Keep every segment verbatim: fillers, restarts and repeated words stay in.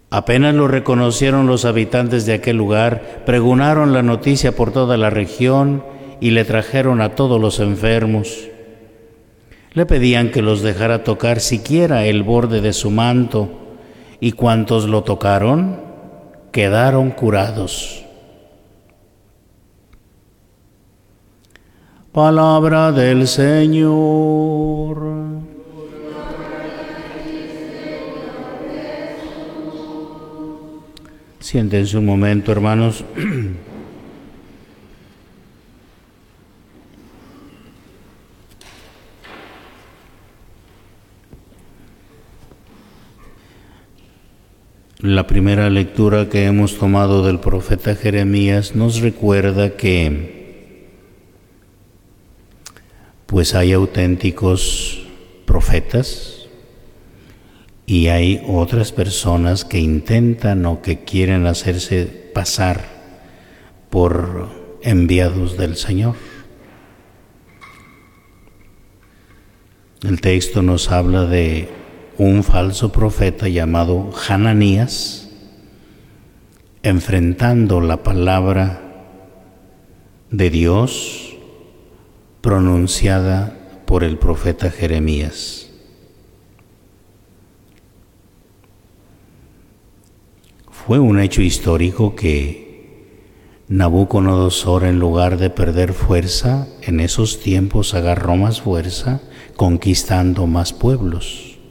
Apenas lo reconocieron los habitantes de aquel lugar, pregonaron la noticia por toda la región y le trajeron a todos los enfermos. Le pedían que los dejara tocar siquiera el borde de su manto, y cuantos lo tocaron, quedaron curados. Palabra del Señor. Siéntense un momento, hermanos. La primera lectura que hemos tomado del profeta Jeremías nos recuerda que pues hay auténticos profetas y hay otras personas que intentan o que quieren hacerse pasar por enviados del Señor. El texto nos habla de un falso profeta llamado Hananías, enfrentando la palabra de Dios pronunciada por el profeta Jeremías. Fue un hecho histórico que Nabucodonosor, en lugar de perder fuerza, en esos tiempos agarró más fuerza, conquistando más pueblos.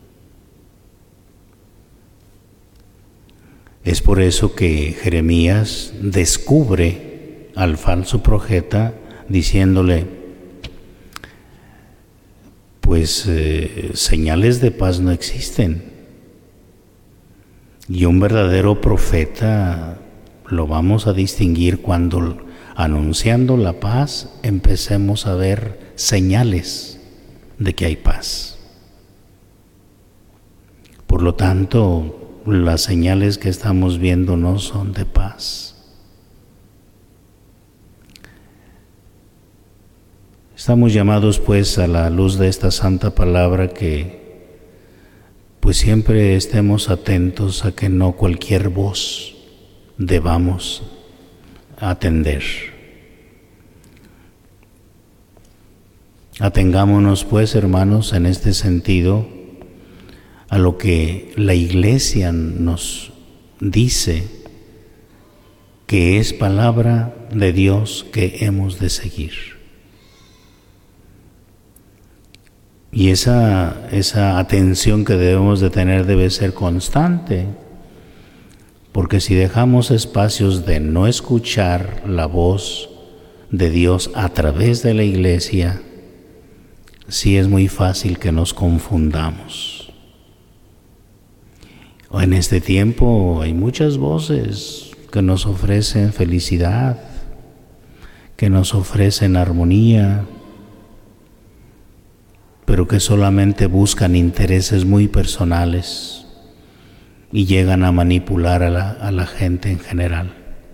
Es por eso que Jeremías descubre al falso profeta diciéndole, pues eh, señales de paz no existen. Y un verdadero profeta lo vamos a distinguir cuando, anunciando la paz, empecemos a ver señales de que hay paz. Por lo tanto, las señales que estamos viendo no son de paz. Estamos llamados pues a la luz de esta santa palabra que pues siempre estemos atentos a que no cualquier voz debamos atender. Atengámonos pues, hermanos, en este sentido a lo que la Iglesia nos dice que es palabra de Dios que hemos de seguir. Y esa, esa atención que debemos de tener debe ser constante, porque si dejamos espacios de no escuchar la voz de Dios a través de la Iglesia, sí es muy fácil que nos confundamos. En este tiempo hay muchas voces que nos ofrecen felicidad, que nos ofrecen armonía, pero que solamente buscan intereses muy personales y llegan a manipular a la, a la gente en general.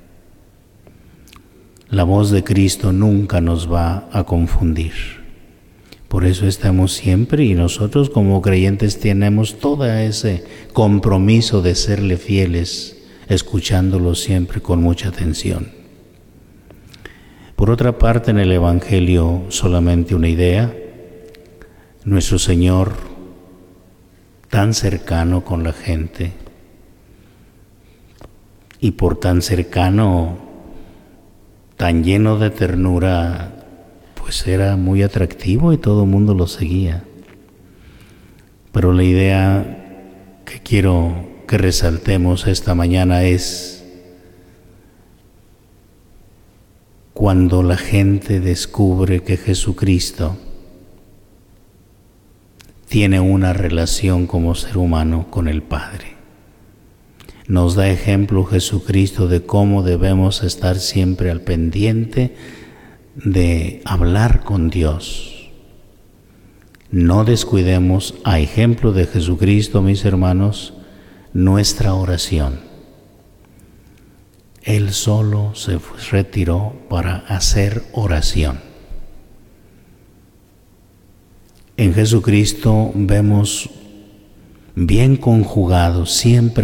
La voz de Cristo nunca nos va a confundir. Por eso estamos siempre, y nosotros como creyentes tenemos todo ese compromiso de serle fieles, escuchándolo siempre con mucha atención. Por otra parte, en el Evangelio, solamente una idea: nuestro Señor, tan cercano con la gente, y por tan cercano, tan lleno de ternura, pues era muy atractivo y todo el mundo lo seguía. Pero la idea que quiero que resaltemos esta mañana es cuando la gente descubre que Jesucristo tiene una relación como ser humano con el Padre. Nos da ejemplo Jesucristo de cómo debemos estar siempre al pendiente de hablar con Dios. No descuidemos, a ejemplo de Jesucristo, mis hermanos, nuestra oración. Él solo se retiró para hacer oración. En Jesucristo vemos bien conjugado siempre